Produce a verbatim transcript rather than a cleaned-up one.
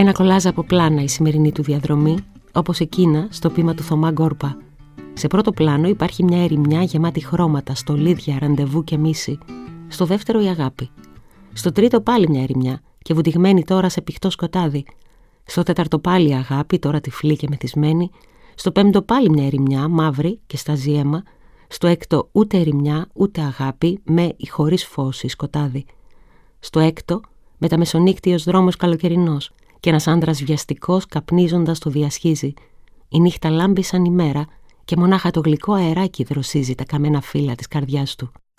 Ένα κολάζ από πλάνα η σημερινή του διαδρομή, όπως εκείνα στο ποίημα του Θωμά Γκόρπα. Σε πρώτο πλάνο υπάρχει μια ερημιά γεμάτη χρώματα, στολίδια, ραντεβού και μίση. Στο δεύτερο η αγάπη. Στο τρίτο πάλι μια ερημιά και βουτυγμένη τώρα σε πηχτό σκοτάδι. Στο τέταρτο πάλι η αγάπη, τώρα τυφλή και μεθυσμένη. Στο πέμπτο πάλι μια ερημιά, μαύρη και στάζει αίμα. Στο έκτο ούτε ερημιά, ούτε αγάπη, με ή χωρίς φως ή σκοτάδι. Στο έκτο μεταμεσονύκτιος δρόμος καλοκαιρινός και ένας άντρας βιαστικός καπνίζοντας το διασχίζει. Η νύχτα λάμπει σαν ημέρα και μονάχα το γλυκό αεράκι δροσίζει τα καμένα φύλλα της καρδιάς του.